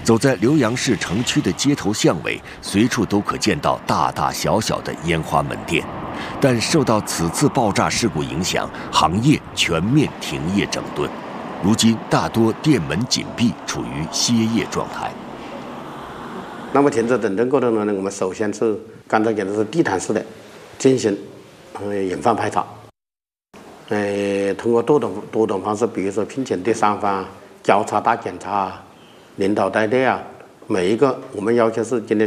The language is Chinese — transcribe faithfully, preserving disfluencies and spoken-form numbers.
走在浏阳市城区的街头巷尾，随处都可见到大大小小的烟花门店。但受到此次爆炸事故影响，行业全面停业整顿。如今大多店门紧闭，处于歇业状态。 那么停止整顿过程中呢，我们首先是刚才讲的是地毯式的进行呃严防排查，呃通过多种多种方式，比如说聘请第三方交叉大检查、领导带队啊，每一个我们要求是今天